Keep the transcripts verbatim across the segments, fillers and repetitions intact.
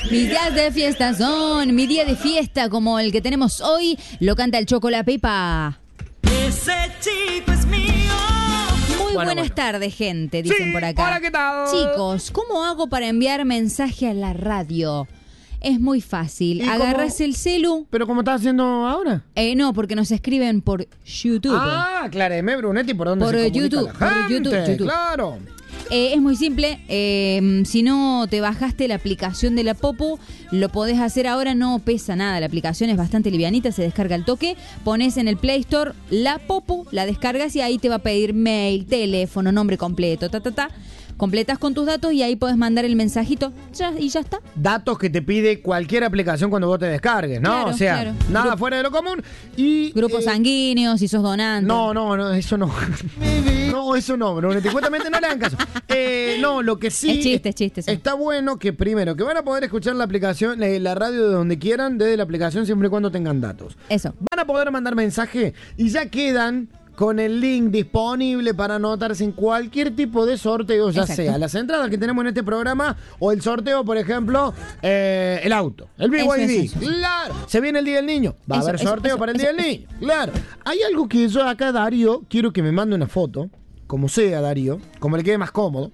Mis días de fiesta son, mi día de fiesta como el que tenemos hoy, lo canta el Choco La Pepa. Ese chico es mío. Muy Bueno, buenas bueno. tardes, gente, dicen Sí, por acá. hola, ¿qué tal? Chicos, ¿cómo hago para enviar mensaje a la radio? Es muy fácil. ¿Y Agarras cómo? el celu. ¿Pero cómo estás haciendo ahora? Eh, no, porque nos escriben por YouTube. Ah, Clareme Brunetti, ¿por dónde Por se comunica YouTube, la por gente? YouTube, YouTube. Claro. Eh, es muy simple. Eh, si no te bajaste la aplicación de la Popu, lo podés hacer ahora. No pesa nada. La aplicación es bastante livianita, se descarga al toque. Pones en el Play Store la Popu, la descargas y ahí te va a pedir mail, teléfono, nombre completo, ta, ta, ta. Completas con tus datos y ahí podés mandar el mensajito ya, y ya está. Datos que te pide cualquier aplicación cuando vos te descargues, ¿no? Claro, o sea, claro. nada Grupo- fuera de lo común. Y Grupos eh, sanguíneos, si sos donante. No, no, no, eso no. No, eso no, Brunetti. Justamente no le hagan caso. Eh, no, lo que sí. Es chiste, es chiste, sí. Está bueno que primero, que van a poder escuchar la aplicación, eh, la radio de donde quieran, desde la aplicación, siempre y cuando tengan datos. Eso. Van a poder mandar mensaje y ya quedan con el link disponible para anotarse en cualquier tipo de sorteo, ya Exacto. sea las entradas que tenemos en este programa o el sorteo, por ejemplo, eh, el auto, el B Eso, Y D. eso, eso. Claro, se viene el Día del Niño, va a Eso, haber eso, sorteo eso, para el eso, Día del Niño. Claro, hay algo que yo acá, Darío, quiero que me mande una foto, como sea, Darío, como le quede más cómodo.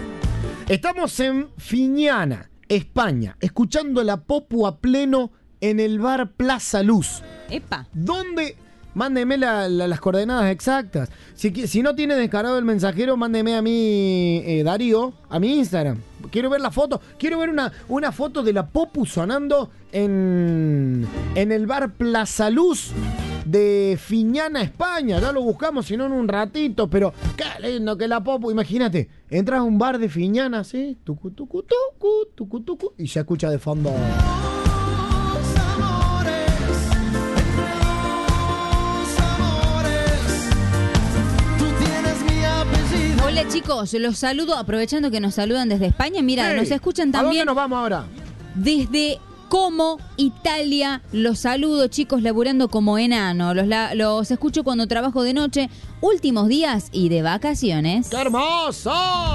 Estamos en Fiñana, España, escuchando la Popu a pleno en el bar Plaza Luz. Epa. ¿Dónde? Mándeme la- la- las coordenadas exactas. Si, qui- si no tiene descargado el mensajero, mándeme a mí, eh, Darío, a mi Instagram. Quiero ver la foto. Quiero ver una, una foto de la Popu sonando en, en el bar Plaza Luz de Fiñana, España. Ya lo buscamos, si no en un ratito. Pero qué lindo que la Popu. Imagínate, entras a un bar de Fiñana, así, tucu, tucu, tucu, tucu, tucu, y se escucha de fondo. Hola chicos, los saludo aprovechando que nos saludan desde España. Mira, Hey, nos escuchan ¿A dónde también nos vamos ahora? desde Como, Italia. Los saludo chicos laburando como enano. Los, la- los escucho cuando trabajo de noche, últimos días y de vacaciones. ¡Qué hermoso!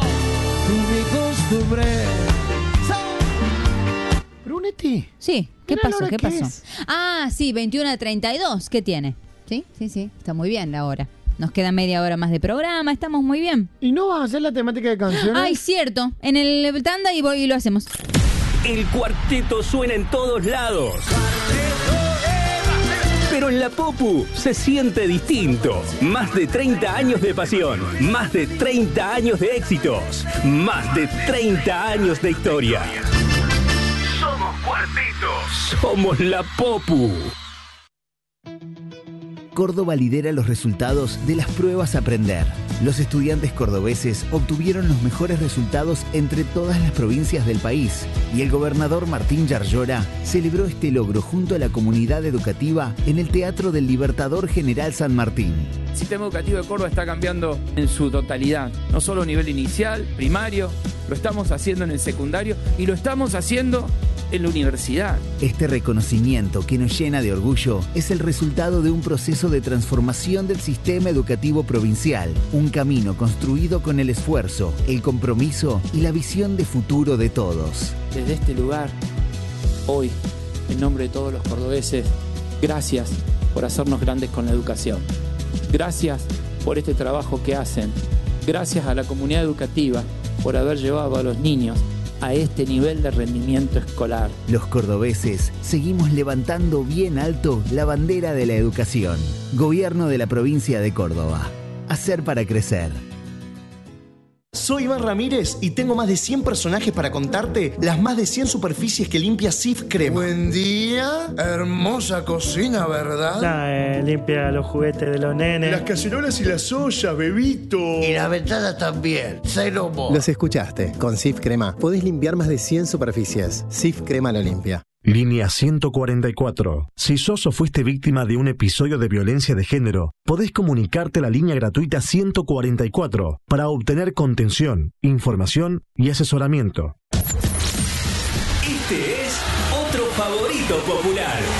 Brunetti. Sí, ¿qué Mirá la pasó? hora ¿Qué que pasó? es. Ah, sí, veintiuna a treinta y dos. ¿Qué tiene? Sí, sí, sí, está muy bien la hora. Nos queda media hora más de programa, estamos muy bien. ¿Y no vas a hacer la temática de canciones? Ay, cierto, en el tanda y, voy y lo hacemos. El cuarteto suena en todos lados. Pero en la Popu se siente distinto. Más de treinta años de pasión, más de treinta años de éxitos, más de treinta años de historia. Somos cuartetos. Somos la Popu. Córdoba lidera los resultados de las pruebas Aprender. Los estudiantes cordobeses obtuvieron los mejores resultados entre todas las provincias del país y el gobernador Martín Yarlora celebró este logro junto a la comunidad educativa en el Teatro del Libertador General San Martín. El sistema educativo de Córdoba está cambiando en su totalidad, no solo a nivel inicial, primario, lo estamos haciendo en el secundario y lo estamos haciendo en la universidad. Este reconocimiento que nos llena de orgullo es el resultado de un proceso de transformación del sistema educativo provincial, un camino construido con el esfuerzo, el compromiso y la visión de futuro de todos. Desde este lugar, hoy, en nombre de todos los cordobeses, gracias por hacernos grandes con la educación. Gracias por este trabajo que hacen. Gracias a la comunidad educativa por haber llevado a los niños a este nivel de rendimiento escolar. Los cordobeses seguimos levantando bien alto la bandera de la educación. Gobierno de la provincia de Córdoba. Hacer para crecer. Soy Iván Ramírez y tengo más de cien personajes para contarte las más de cien superficies que limpia Sif Crema. Buen día, hermosa cocina, ¿verdad? Nah, eh, limpia los juguetes de los nenes. Las cacerolas y las ollas, bebito. Y las ventanas también, cero mo. Los escuchaste. Con Sif Crema podés limpiar más de cien superficies. Sif Crema lo limpia. Línea ciento cuarenta y cuatro. Si sos o fuiste víctima de un episodio de violencia de género, podés comunicarte a la línea gratuita ciento cuarenta y cuatro para obtener contención, información y asesoramiento. Este es otro favorito popular.